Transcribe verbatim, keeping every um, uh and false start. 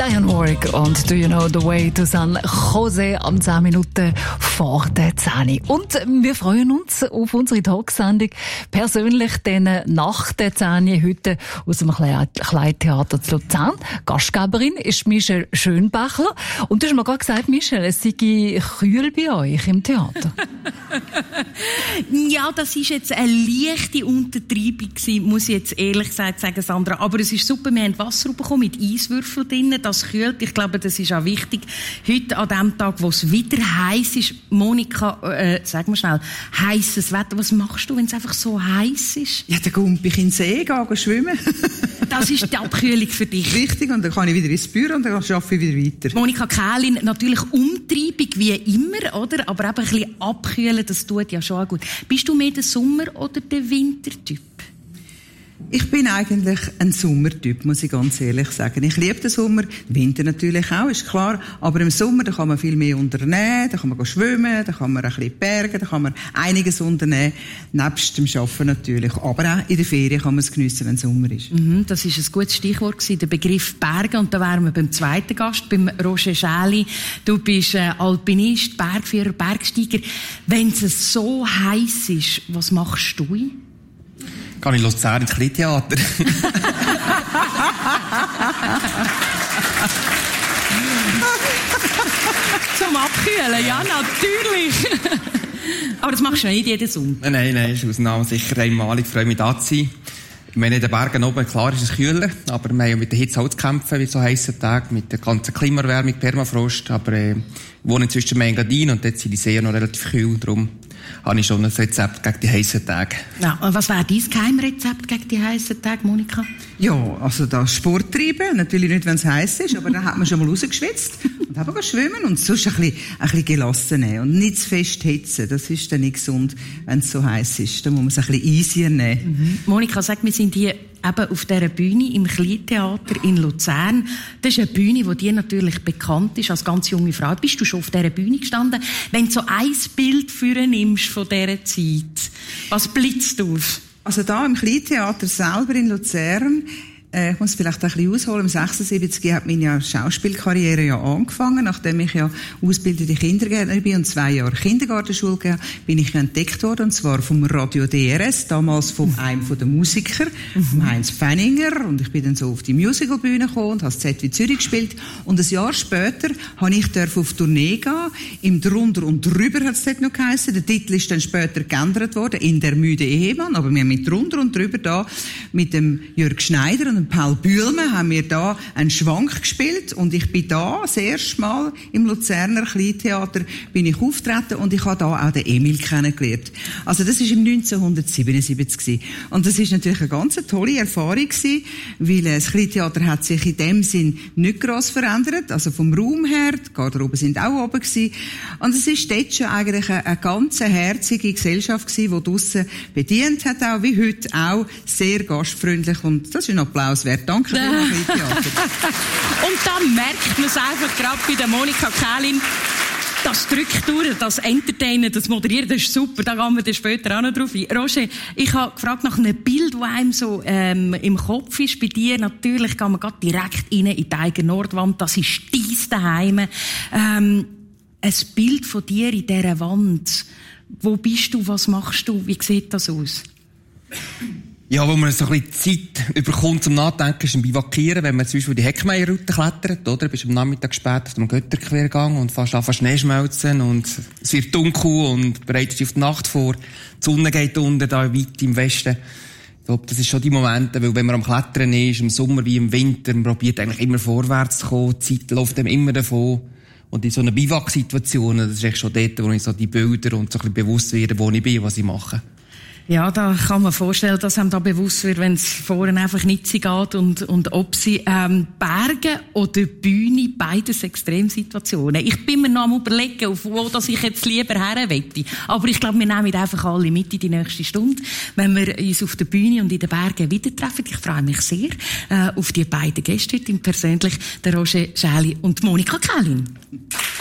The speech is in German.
Diane Warwick und Do You Know the Way to San Jose am zehn Minuten vor der zehn. Und wir freuen uns auf unsere Talksendung persönlich dann nach der zehn heute aus dem Kleintheater zu Luzern. Gastgeberin ist Michelle Schönbächler. Und du hast mir gerade gesagt, Michelle, es sei kühl bei euch im Theater. Ja, das war jetzt eine leichte Untertreibung gewesen, muss ich jetzt ehrlich gesagt sagen, Sandra. Aber es ist super, wir haben Wasser bekommen mit Eiswürfeln drin, das kühlt. Ich glaube, das ist auch wichtig. Heute an dem Tag, wo es wieder heiß ist, Monika, äh, sag mal schnell, heisses Wetter, was machst du, wenn es einfach so heiß ist? Ja, dann komme ich in den See, gehe schwimmen. Das ist die Abkühlung für dich. Richtig, und dann kann ich wieder ins Büro und dann arbeite ich wieder weiter. Monika Kählin, natürlich Umtreibung wie immer, oder? Aber eben ein bisschen abkühlen, das tut ja schon gut. Bist du mehr der Sommer- oder der Wintertyp? Ich bin eigentlich ein Sommertyp, muss ich ganz ehrlich sagen. Ich liebe den Sommer, Winter natürlich auch, ist klar. Aber im Sommer, da kann man viel mehr unternehmen, da kann man schwimmen, da kann man ein bisschen bergen, da kann man einiges unternehmen. Nebst dem Arbeiten natürlich. Aber auch in der Ferien kann man es geniessen, wenn es Sommer ist. Mhm, das ist ein gutes Stichwort gewesen, der Begriff Bergen. Und da wären wir beim zweiten Gast, beim Roger Schäli. Du bist äh, Alpinist, Bergführer, Bergsteiger. Wenn es so heiß ist, was machst du? Kann ich Luzern ins Kleintheater? Zum Abkühlen, ja, natürlich. Aber das machst du nicht jeden Sommer. Nein, nein, ist Ausnahme sicher einmalig. Ich freue mich, da zu sein. Ich meine, in den Bergen oben, klar ist es kühler, aber wir haben ja mit der Hitze auch zu kämpfen, wie so heissen Tag, mit der ganzen Klimaerwärmung, Permafrost. Aber äh, ich wohne inzwischen in Engadin und dort sind die Seen noch relativ kühl, darum habe ich schon ein Rezept gegen die heissen Tage. Ja, und was wäre dein Geheimrezept gegen die heissen Tage, Monika? Ja, also das Sport treiben, natürlich nicht, wenn es heiß ist, aber dann hat man schon mal rausgeschwitzt und haben schwimmen und sonst ein bisschen, ein bisschen gelassen nehmen und nicht zu fest hitzen. Das ist dann nicht gesund, wenn es so heiß ist. Da muss man es ein bisschen easier nehmen. Mhm. Monika, sag, wir sind hier eben auf dieser Bühne im Kleintheater in Luzern. Das ist eine Bühne, die dir natürlich bekannt ist als ganz junge Frau. Bist du schon auf dieser Bühne gestanden? Wenn du so ein Bild für nimmst von dieser Zeit, was blitzt auf? Also da im Kleintheater selber in Luzern, äh, ich muss vielleicht ein bisschen ausholen, im sechsundsiebzig hat meine Schauspielkarriere ja angefangen, nachdem ich ja ausgebildete Kindergärtnerin bin und zwei Jahre Kindergartenschule gegeben habe, bin ich ja entdeckt worden, und zwar vom Radio D R S, damals von einem der Musiker, vom Heinz Fenninger, und ich bin dann so auf die Musicalbühne gekommen und habe das Z wie Zürich gespielt, und ein Jahr später habe ich auf Tournee gehen, im Drunter und Drüber hat es dort noch geheissen, der Titel ist dann später geändert worden, in Der müde Ehemann, aber wir haben mit Drunter und Drüber da, mit dem Jörg Schneider und Paul Bühlmann haben wir da einen Schwank gespielt, und ich bin da das erste Mal im Luzerner Kleintheater bin ich auftreten, und ich habe da auch den Emil kennengelernt. Also das war im neunzehnhundertsiebenundsiebzig gewesen. Und das ist natürlich eine ganz tolle Erfahrung gewesen, weil das Kleintheater hat sich in dem Sinn nicht gross verändert, also vom Raum her, die Garderoben sind auch oben gewesen. Und es ist dort schon eigentlich eine, eine ganz herzige Gesellschaft gewesen, die draussen bedient hat, auch wie heute auch, sehr gastfreundlich, und das ist ein Applaus wert. Danke für das Theater. Und dann merkt man es einfach gerade bei der Monika Kählin. Das drückt durch, das Entertainen, das Moderieren, das ist super. Da gehen wir dann später auch noch drauf ein. Roger, ich habe gefragt nach einem Bild, das einem so ähm, im Kopf ist. Bei dir natürlich gehen wir gerade direkt rein in die eigene Nordwand. Das ist dein Daheim. Ähm, ein Bild von dir in dieser Wand. Wo bist du? Was machst du? Wie sieht das aus? Ja, wo man so ein bisschen Zeit überkommt zum Nachdenken, ist ein Bivakieren, wenn man zum Beispiel die Heckmeierroute klettert, oder? Du bist am Nachmittag spät auf dem Götterquergang und fast anfangen Schnee schmelzen und es wird dunkel und bereitet dich auf die Nacht vor. Die Sonne geht unter, da weit im Westen. Ich glaube, das ist schon die Momente, weil wenn man am Klettern ist, im Sommer wie im Winter, man probiert eigentlich immer vorwärts zu kommen, die Zeit läuft einem immer davon. Und in so einer Biwak-Situation, das ist echt schon dort, wo ich so die Bilder und so ein bisschen bewusst werde, wo ich bin, was ich mache. Ja, da kann man vorstellen, dass einem da bewusst wird, wenn es vorne einfach nicht so geht und, und ob sie ähm, Berge oder Bühne, beides Extremsituationen. Ich bin mir noch am Überlegen, auf wo dass ich jetzt lieber her wette. Aber ich glaube, wir nehmen einfach alle mit in die nächste Stunde, wenn wir uns auf der Bühne und in den Bergen wieder treffen. Ich freue mich sehr äh, auf die beiden Gäste heute, persönlich der Roger Schäli und Monika Kählin.